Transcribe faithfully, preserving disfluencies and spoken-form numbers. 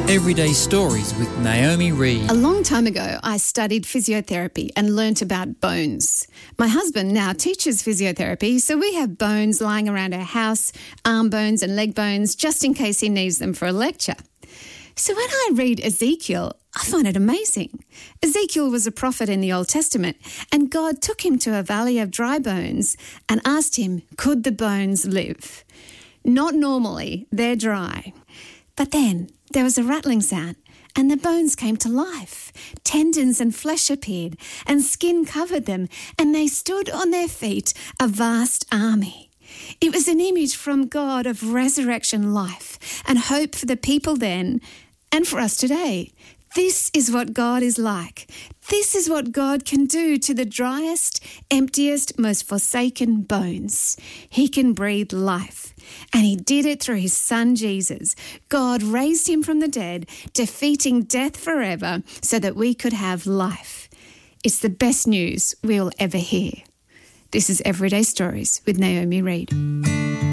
Everyday Stories with Naomi Reed. A long time ago, I studied physiotherapy and learnt about bones. My husband now teaches physiotherapy, so we have bones lying around our house, arm bones and leg bones, just in case he needs them for a lecture. So when I read Ezekiel, I find it amazing. Ezekiel was a prophet in the Old Testament, and God took him to a valley of dry bones and asked him, could the bones live? Not normally, they're dry. But then there was a rattling sound and the bones came to life. Tendons and flesh appeared and skin covered them, and they stood on their feet, a vast army. It was an image from God of resurrection life and hope for the people then and for us today. This is what God is like. This is what God can do to the driest, emptiest, most forsaken bones. He can breathe life. And he did it through his son Jesus. God raised him from the dead, defeating death forever so that we could have life. It's the best news we'll ever hear. This is Everyday Stories with Naomi Reed.